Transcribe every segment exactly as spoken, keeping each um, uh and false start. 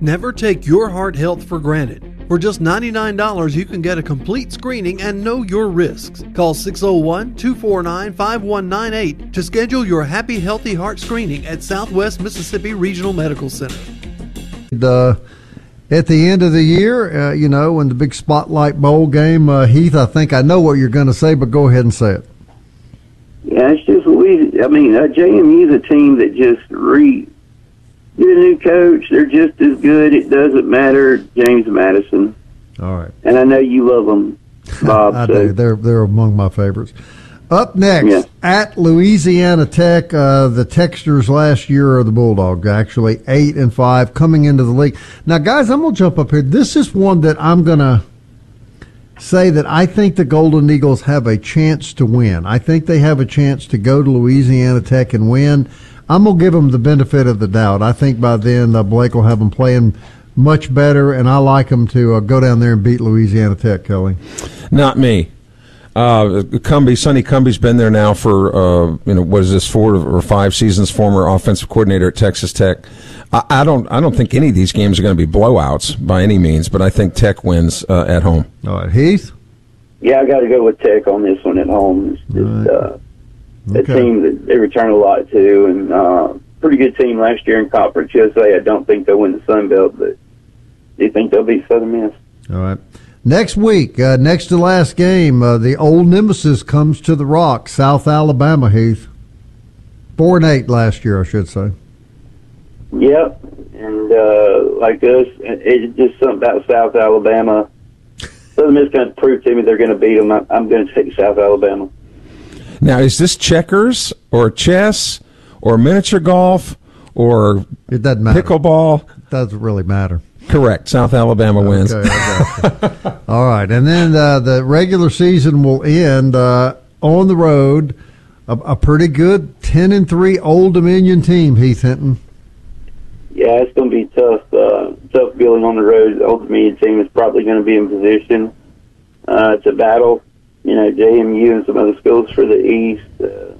Never take your heart health for granted. For just ninety-nine dollars, you can get a complete screening and know your risks. Call six oh one, two four nine, five one nine eight to schedule your Happy Healthy Heart screening at Southwest Mississippi Regional Medical Center. Uh, at the end of the year, uh, you know, in the big Spotlight Bowl game, uh, Heath, I think I know what you're going to say, but go ahead and say it. Yeah, it's just we. I mean, uh, J M U is a team that just re. Get a new coach. They're just as good. It doesn't matter. James Madison. All right. And I know you love them, Bob. I so. do. They're they're among my favorites. Up next, yeah. at Louisiana Tech, uh, the Texters last year are the Bulldogs, actually eight and five coming into the league. Now, guys, I'm gonna jump up here. This is one that I'm gonna say that I think the Golden Eagles have a chance to win. I think they have a chance to go to Louisiana Tech and win. I'm going to give them the benefit of the doubt. I think by then uh, Blake will have them playing much better, and I like them to uh, go down there and beat Louisiana Tech, Kelly. Not me. Uh, Cumbie, Sonny Cumbie's been there now for, uh, you know, what is this, four or five seasons, former offensive coordinator at Texas Tech. I, I don't I don't think any of these games are going to be blowouts by any means, but I think Tech wins uh, at home. All right. Heath? Yeah, I got to go with Tech on this one at home. It's just, right. uh, a Okay. team that they return a lot to, and uh, pretty good team last year in Conference U S A. I don't think they'll win the Sun Belt, but do you think they'll beat Southern Miss? All right. Next week, uh, next to last game, uh, the old nemesis comes to the Rock, South Alabama, Heath. Four and eight last year, I should say. Yep, and uh, like us, it's just something about South Alabama. Southern Miss going to prove to me they're going to beat them. I, I'm going to take South Alabama. Now, is this checkers or chess or miniature golf or it doesn't matter. Pickleball? It doesn't really matter. Correct. South Alabama wins. Okay, I got you. All right, and then uh, the regular season will end uh, on the road. A, a pretty good ten and three Old Dominion team, Heath Hinton. Yeah, it's going to be tough. Uh, tough feeling on the road. The Old Dominion team is probably going to be in position uh, to battle. You know, J M U and some other schools for the East. Uh,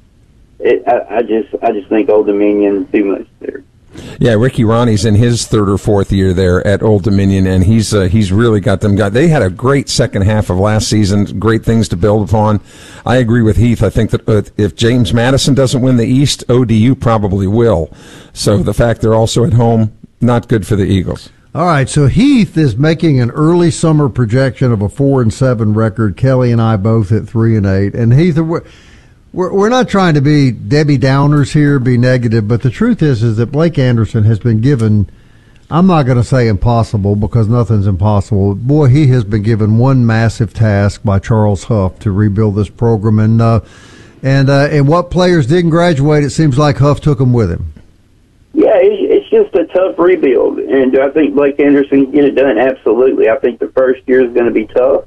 it, I, I just, I just think Old Dominion too much there. Yeah, Ricky Ronnie's in his third or fourth year there at Old Dominion, and he's uh, he's really got them. Got they had a great second half of last season. Great things to build upon. I agree with Heath. I think that uh, if James Madison doesn't win the East, O D U probably will. So the fact they're also at home, not good for the Eagles. All right, so Heath is making an early summer projection of a four and seven record. Kelly and I both at three and eight. And Heath, we're, we're we're not trying to be Debbie Downers here, be negative, but the truth is is that Blake Anderson has been given. I'm not going to say impossible because nothing's impossible. Boy, he has been given one massive task by Charles Huff to rebuild this program, and uh, and uh, and what players didn't graduate, it seems like Huff took them with him. Yeah, it's just a tough rebuild, and do I think Blake Anderson can get it done? Absolutely. I think the first year is going to be tough.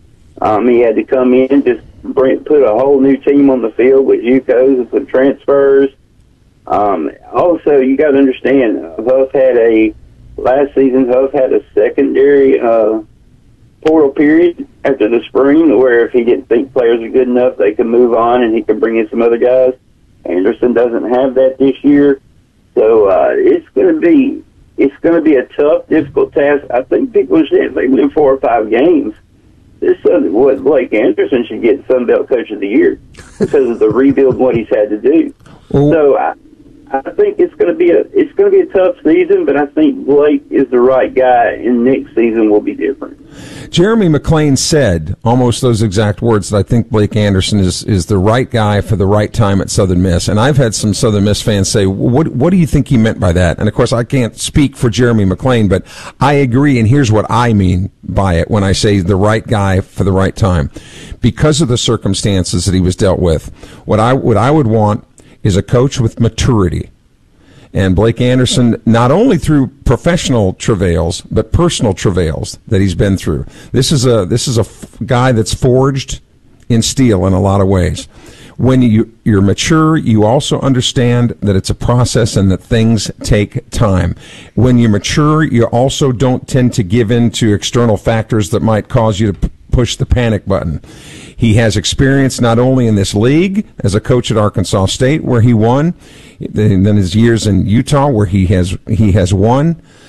Um, he had to come in, just bring, put a whole new team on the field with JUCOs and some transfers. Um, also, you got to understand, uh, Huff had a last season. Huff had a secondary uh, portal period after the spring, where if he didn't think players are good enough, they could move on and he could bring in some other guys. Anderson doesn't have that this year. So uh, it's going to be it's going to be a tough, difficult task. I think people should they win four or five games. This is what Blake Anderson should get Sun Belt Coach of the Year because of the rebuild and what he's had to do. Well, so I, I think it's going to be a it's going to be a tough season, but I think Blake is the right guy, and next season will be different. Jeremy McClain said almost those exact words that I think Blake Anderson is, is the right guy for the right time at Southern Miss. And I've had some Southern Miss fans say, what, what do you think he meant by that? And of course, I can't speak for Jeremy McClain, but I agree. And here's what I mean by it when I say the right guy for the right time. Because of the circumstances that he was dealt with, what I, what I would want is a coach with maturity. And Blake Anderson, not only through professional travails, but personal travails that he's been through. This is a this is a f- guy that's forged in steel in a lot of ways. When you, you're mature, you also understand that it's a process and that things take time. When you're mature, you also don't tend to give in to external factors that might cause you to p- push the panic button. He has experience not only in this league as a coach at Arkansas State, where he won, then his years in Utah, where he has he has won.